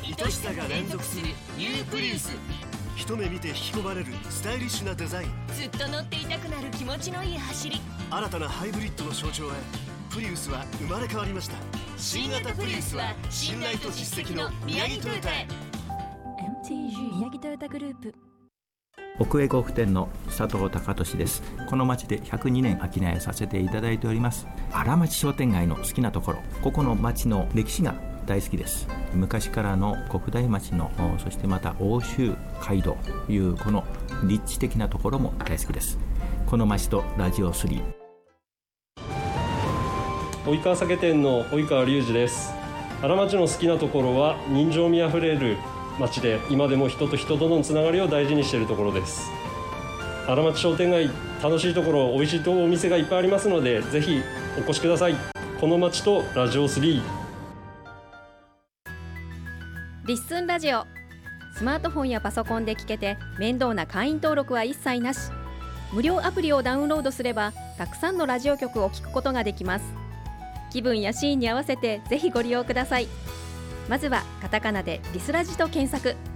愛しさが連続するニュープリウス。 一目見て引き込まれるスタイリッシュなデザイン。 ずっと乗っていたくなる気持ちのいい走り。 新たなハイブリッドの象徴へ、プリウスは生まれ変わりました。 新型プリウスは信頼と実績の宮城トヨタへ。 MTG 宮城トヨタグループ。 奥江呉服店の佐藤孝俊です。この町で102年商いさせていただいております荒町商店街の好きなところ、ここの町の歴史が大好きです。昔からの国大町の、そしてまた奥州街道というこの立地的なところも大好きです。この町とラジオ3。 及川酒店の及川隆二です。荒町の好きなところは人情味あふれる町で、今でも人と人とのつながりを大事にしているところです。荒町商店街、楽しいところ、美味しいお店がいっぱいありますので、ぜひお越しください。この町とラジオ3。 リッスンラジオ。スマートフォンやパソコンで聞けて面倒な会員登録は一切なし。無料アプリをダウンロードすればたくさんのラジオ局を聞くことができます。気分やシーンに合わせてぜひご利用ください。まずはカタカナでリスラジと検索。